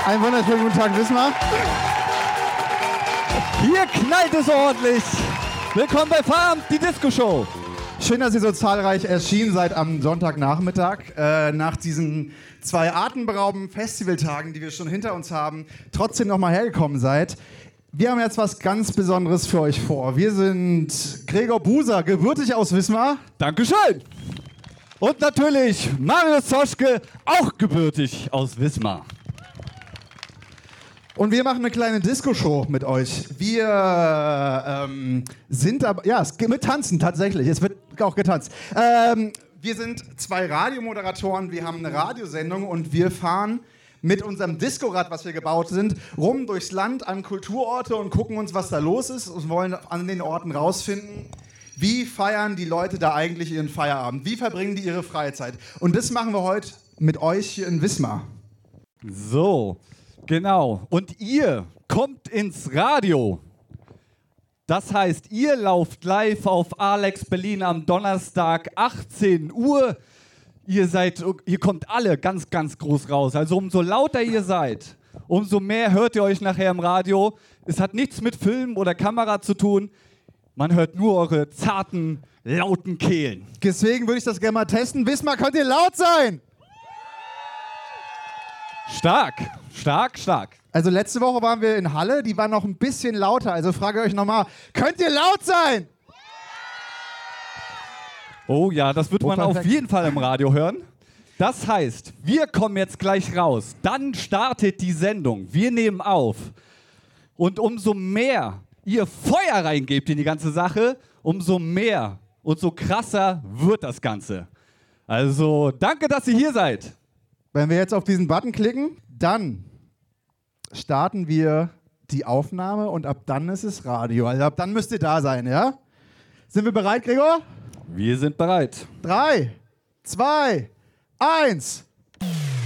Einen wunderschönen guten Tag, Wismar. Hier knallt es ordentlich. Willkommen bei Feierabend, die Disco-Show. Schön, dass ihr so zahlreich erschienen seid am Sonntagnachmittag. Nach diesen 2 atemberaubenden Festivaltagen, die wir schon hinter uns haben, trotzdem nochmal hergekommen seid. Wir haben jetzt was ganz Besonderes für euch vor. Wir sind Gregor Buser, gebürtig aus Wismar. Dankeschön. Und natürlich Marius Zoschke, auch gebürtig aus Wismar. Und wir machen eine kleine Disco-Show mit euch. Wir sind aber, ja, es geht mit Tanzen tatsächlich. Es wird auch getanzt. Wir sind 2 Radiomoderatoren, wir haben eine Radiosendung und wir fahren mit unserem Discorad, was wir gebaut sind, rum durchs Land an Kulturorte und gucken uns, was da los ist und wollen an den Orten rausfinden, wie feiern die Leute da eigentlich ihren Feierabend, wie verbringen die ihre Freizeit. Und das machen wir heute mit euch hier in Wismar. So, genau. Und ihr kommt ins Radio. Das heißt, ihr lauft live auf Alex Berlin am Donnerstag 18 Uhr. Ihr kommt alle ganz, ganz groß raus. Also umso lauter ihr seid, umso mehr hört ihr euch nachher im Radio. Es hat nichts mit Film oder Kamera zu tun. Man hört nur eure zarten, lauten Kehlen. Deswegen würde ich das gerne mal testen. Wismar, könnt ihr laut sein? Stark, stark, stark. Also letzte Woche waren wir in Halle, die war noch ein bisschen lauter. Also frage ich euch nochmal, könnt ihr laut sein? Oh ja, das wird man perfekt. auf jeden Fall im Radio hören. Das heißt, wir kommen jetzt gleich raus. Dann startet die Sendung. Wir nehmen auf. Und umso mehr ihr Feuer reingebt in die ganze Sache, umso mehr und so krasser wird das Ganze. Also danke, dass ihr hier seid. Wenn wir jetzt auf diesen Button klicken, dann starten wir die Aufnahme und ab dann ist es Radio. Also ab dann müsst ihr da sein, ja? Sind wir bereit, Gregor? Wir sind bereit. 3, 2, 1...